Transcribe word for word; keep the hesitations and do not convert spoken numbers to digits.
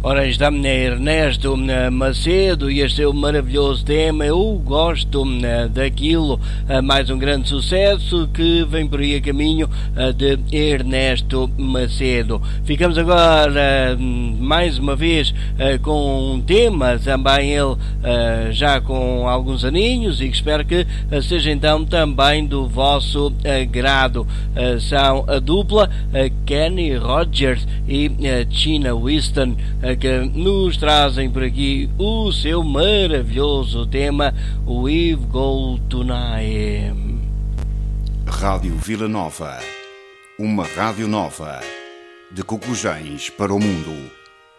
Ora, está Ernesto Macedo e este seu maravilhoso tema. Eu gosto daquilo, mais um grande sucesso que vem por aí a caminho de Ernesto Macedo. Ficamos agora mais uma vez com um tema, também ele já com alguns aninhos, e que espero que seja então também do vosso agrado. São a dupla Kenny Rogers e China Winston, que nos trazem por aqui o seu maravilhoso tema We've Go Tonight. Rádio Vila Nova, uma rádio nova de Cocujães para o mundo.